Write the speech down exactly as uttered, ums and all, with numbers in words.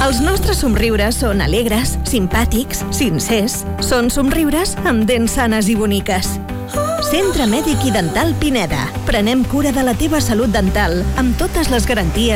Els nostres somriures són alegres, simpàtics, sincers. Són somriures amb dents sanes i boniques. Centre Mèdic i Dental Pineda. Prenem cura de la teva salut dental amb totes les garanties